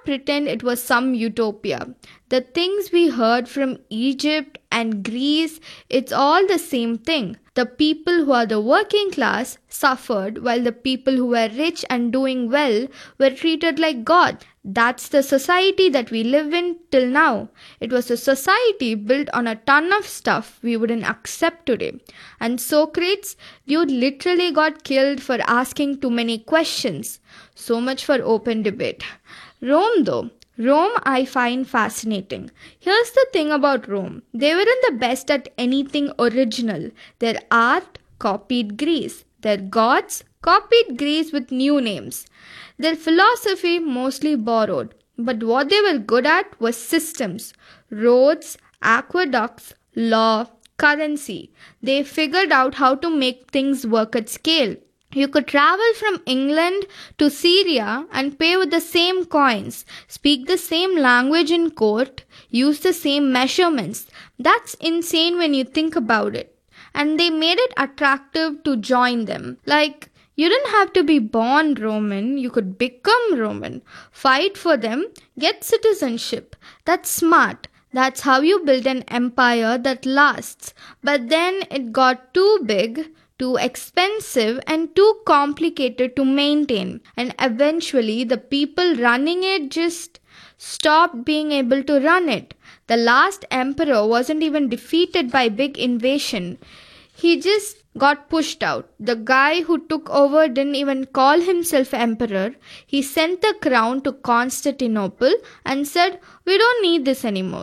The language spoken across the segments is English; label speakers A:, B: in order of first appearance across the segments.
A: pretend it was some utopia. The things we heard from Egypt and Greece, it's all the same thing. The people who are the working class suffered while the people who were rich and doing well were treated like God. That's the society that we live in till now. It was a society built on a ton of stuff we wouldn't accept today. And Socrates, dude literally got killed for asking too many questions. So much for open debate. Rome though. Rome I find fascinating. Here's the thing about Rome. They weren't the best at anything original. Their art copied Greece. Their gods copied Greece with new names. Their philosophy mostly borrowed. But what they were good at was systems. Roads, aqueducts, law, currency. They figured out how to make things work at scale. You could travel from England to Syria and pay with the same coins, speak the same language in court, use the same measurements. That's insane when you think about it. And they made it attractive to join them. Like, you didn't have to be born Roman, you could become Roman. Fight for them, get citizenship. That's smart. That's how you build an empire that lasts. But then it got too big, too expensive and too complicated to maintain, and eventually the people running it just stopped being able to run it. The last emperor wasn't even defeated by big invasion. He just got pushed out. The guy who took over didn't even call himself emperor. He sent the crown to Constantinople and said, "We don't need this anymore."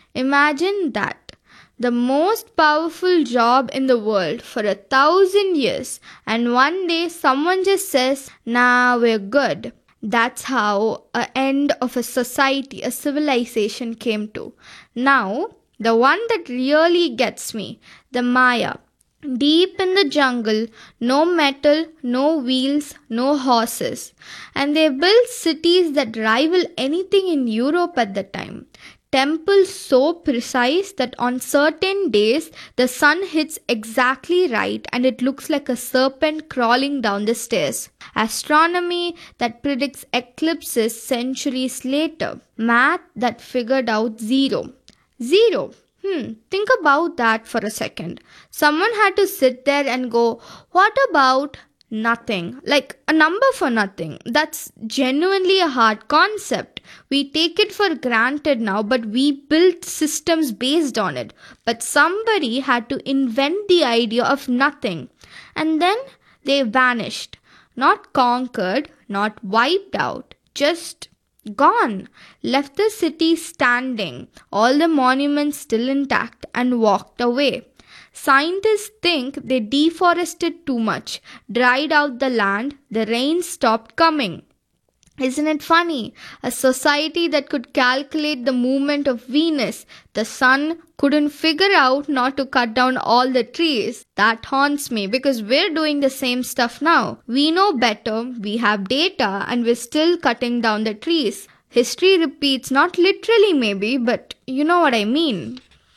A: Imagine that. The most powerful job in the world for 1,000 years, and one day someone just says, "Nah, we're good." That's how an end of a society, a civilization came to. Now, the one that really gets me, the Maya. Deep in the jungle, no metal, no wheels, no horses. And they built cities that rival anything in Europe at the time. Temples so precise that on certain days the sun hits exactly right and it looks like a serpent crawling down the stairs. Astronomy that predicts eclipses centuries later. Math that figured out zero. Zero. Think about that for a second. Someone had to sit there and go, what about nothing? Like a number for nothing. That's genuinely a hard concept. We take it for granted now, but we built systems based on it. But somebody had to invent the idea of nothing. And then they vanished. Not conquered, not wiped out, just gone. Left the city standing, all the monuments still intact, and walked away. Scientists think they deforested too much, dried out the land, the rain stopped coming. Isn't it funny? A society that could calculate the movement of Venus, the sun, couldn't figure out not to cut down all the trees. That haunts me because we're doing the same stuff now. We know better, we have data, and we're still cutting down the trees. History repeats, not literally maybe, but you know what I mean.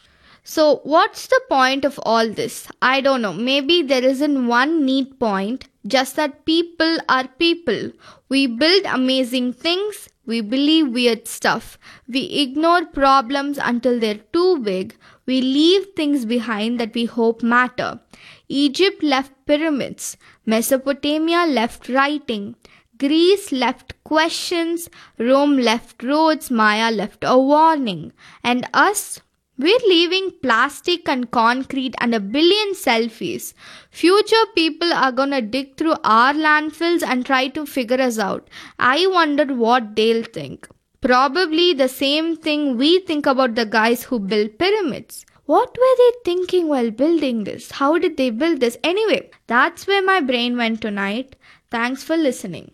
A: So what's the point of all this? I don't know. Maybe there isn't one neat point, just that people are people. We build amazing things. We believe weird stuff. We ignore problems until they're too big. We leave things behind that we hope matter. Egypt left pyramids. Mesopotamia left writing. Greece left questions. Rome left roads. Maya left a warning. And us? We're leaving plastic and concrete and a billion selfies. Future people are gonna dig through our landfills and try to figure us out. I wonder what they'll think. Probably the same thing we think about the guys who built pyramids. What were they thinking while building this? How did they build this? Anyway, that's where my brain went tonight. Thanks for listening.